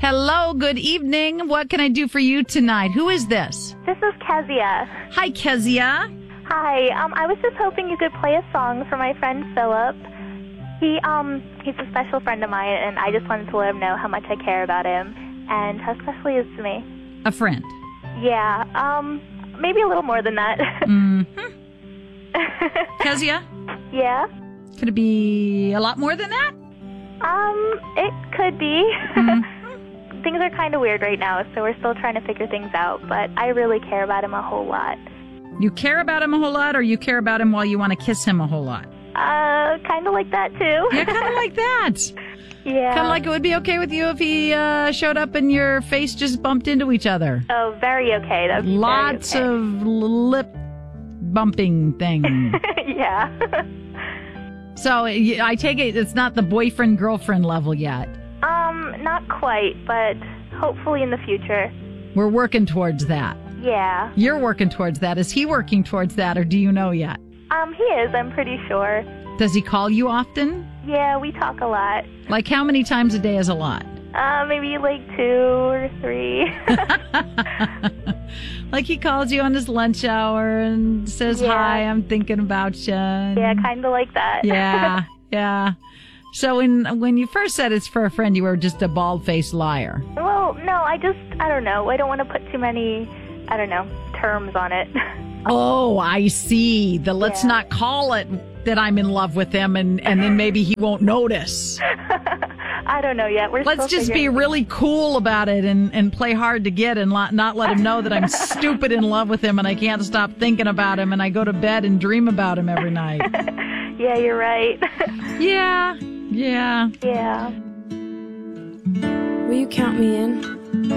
Hello, good evening. What can I do for you tonight? Who is this? This is Kezia. Hi, Kezia. Hi. I was just hoping you could play a song for my friend Philip. He's a special friend of mine, and I just wanted to let him know how much I care about him and how special he is to me. A friend. Yeah. Maybe a little more than that. Mm-hmm. Kezia? Yeah. Could it be a lot more than that? It could be. Mm-hmm. Things are kind of weird right now, so we're still trying to figure things out, but I really care about him a whole lot. You care about him a whole lot, or you care about him while you want to kiss him a whole lot? Kind of like that, too. Yeah, kind of like that. Yeah. Kind of like it would be okay with you if he showed up and your face just bumped into each other. Oh, very okay. That would be Lots very okay. of lip bumping thing. Yeah. So I take it it's not the boyfriend-girlfriend level yet. Not quite, but hopefully in the future. We're working towards that. Yeah. You're working towards that. Is he working towards that, or do you know yet? He is, I'm pretty sure. Does he call you often? Yeah, we talk a lot. Like how many times a day is a lot? Maybe like 2 or 3. Like he calls you on his lunch hour and says, Yeah. hi, I'm thinking about you. Yeah, kind of like that. Yeah, yeah. So when you first said it's for a friend, you were just a bald-faced liar. Well, no, I don't know. I don't want to put too many, terms on it. Oh, I see. Let's Yeah. not call it that I'm in love with him and then maybe he won't notice. I don't know yet. Let's just be really cool about it and play hard to get and not let him know that I'm stupid in love with him and I can't stop thinking about him and I go to bed and dream about him every night. Yeah, you're right. Yeah. Yeah. Will you count me in?